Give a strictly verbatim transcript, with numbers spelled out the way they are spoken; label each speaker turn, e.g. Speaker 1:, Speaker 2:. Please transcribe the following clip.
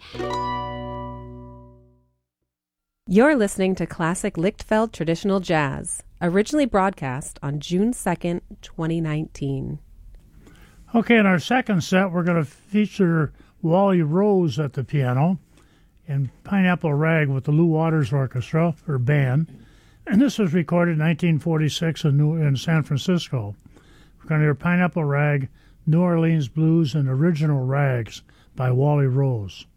Speaker 1: You're listening to Classic Lichtfeld Traditional Jazz, originally broadcast on June second, twenty nineteen.
Speaker 2: Okay, in our second set, we're going to feature Wally Rose at the piano and Pineapple Rag with the Lou Waters Orchestra, or band. And this was recorded in nineteen forty-six in, New, in San Francisco. We're going to hear Pineapple Rag, New Orleans Blues, and Original Rags by Wally Rose.